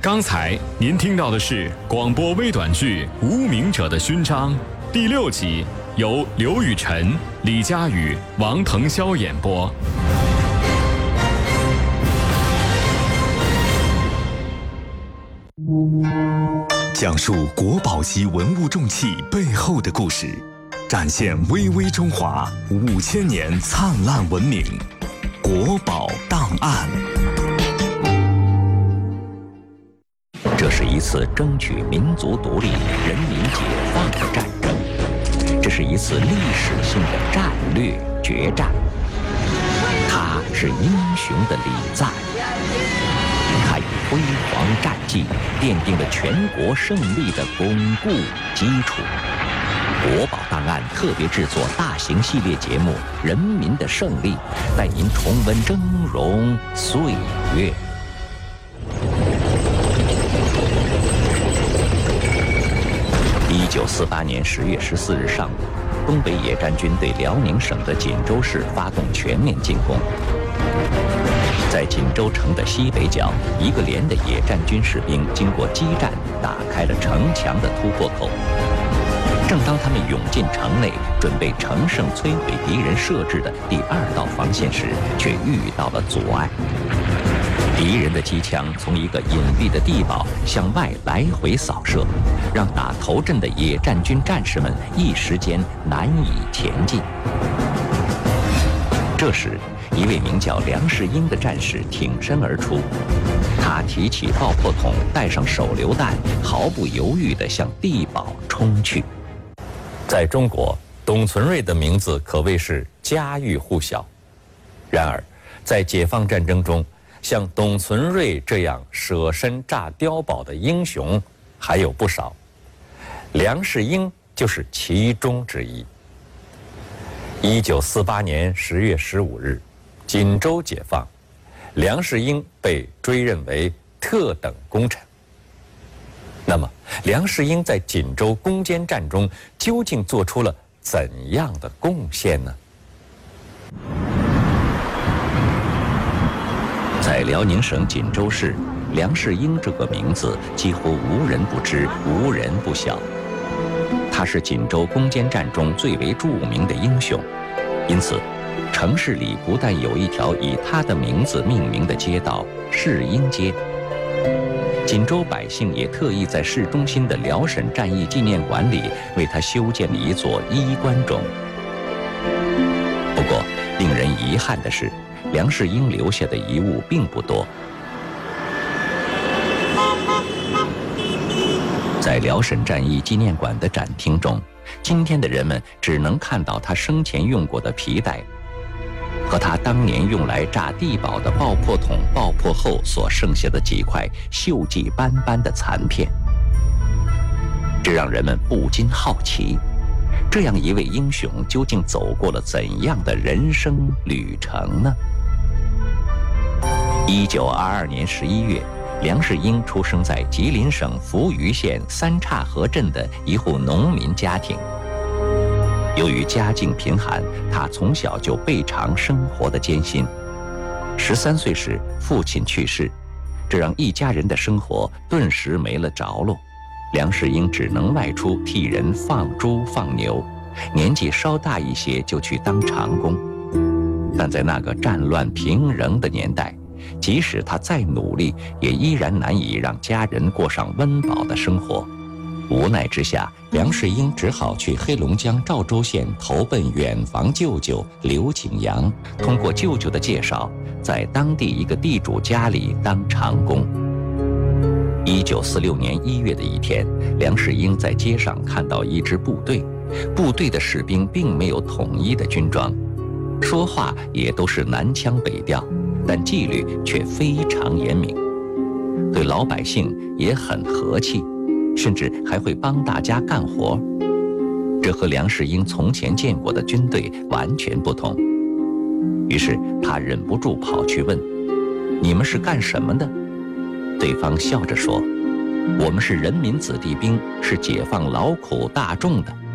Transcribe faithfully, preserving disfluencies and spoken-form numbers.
刚才您听到的是广播微短剧《无名者的勋章》第六集，由刘雨辰、李佳宇、王腾霄演播。 讲述国宝级文物重器背后的故事，展现巍巍中华五千年灿烂文明。国宝档案。 这是一次争取民族独立、人民解放的战争，这是一次历史性的战略决战。他是英雄的礼赞，他以辉煌战绩奠定了全国胜利的巩固基础。国宝档案特别制作大型系列节目《人民的胜利》，带您重温峥嵘岁月。一九四八年十月十四日上午，东北野战军对辽宁省的锦州市发动全面进攻。在锦州城的西北角，一个连的野战军士兵经过激战，打开了城墙的突破口。正当他们涌进城内，准备乘胜摧毁敌人设置的第二道防线时，却遇到了阻碍。敌人的机枪从一个隐蔽的地堡向外来回扫射，让打头阵的野战军战士们一时间难以前进。这时，一位名叫梁世英的战士挺身而出，他提起爆破筒，带上手榴弹，毫不犹豫地向地堡冲去。在中国，董存瑞的名字可谓是家喻户晓。然而，在解放战争中，像董存瑞这样舍身炸碉堡的英雄还有不少，梁世英就是其中之一。一九四八年十月十五日，锦州解放，梁世英被追认为特等功臣。那么，梁世英在锦州攻坚战中究竟做出了怎样的贡献呢？在辽宁省锦州市，梁世英这个名字几乎无人不知，无人不晓。他是锦州攻坚战中最为著名的英雄，因此，城市里不但有一条以他的名字命名的街道——世英街，锦州百姓也特意在市中心的辽沈战役纪念馆里为他修建了一座衣冠冢。不过，令人遗憾的是，梁世英留下的遗物并不多。在辽沈战役纪念馆的展厅中，今天的人们只能看到他生前用过的皮带，和他当年用来炸地堡的爆破筒爆破后所剩下的几块锈迹斑斑的残片。这让人们不禁好奇，这样一位英雄究竟走过了怎样的人生旅程呢？一九二二年十一月，梁世英出生在吉林省扶余县三岔河镇的一户农民家庭。由于家境贫寒，他从小就备尝生活的艰辛。十三岁时，父亲去世，这让一家人的生活顿时没了着落。梁世英只能外出替人放猪放牛，年纪稍大一些就去当长工。但在那个战乱平仍的年代，即使他再努力，也依然难以让家人过上温饱的生活。无奈之下，梁世英只好去黑龙江赵州县投奔远房舅舅刘景阳，通过舅舅的介绍，在当地一个地主家里当长工。一九四六年一月的一天，梁世英在街上看到一支部队，部队的士兵并没有统一的军装，说话也都是南腔北调，但纪律却非常严明，对老百姓也很和气，甚至还会帮大家干活。这和梁世英从前见过的军队完全不同。于是他忍不住跑去问：“你们是干什么的？”对方笑着说：“我们是人民子弟兵，是解放劳苦大众的。”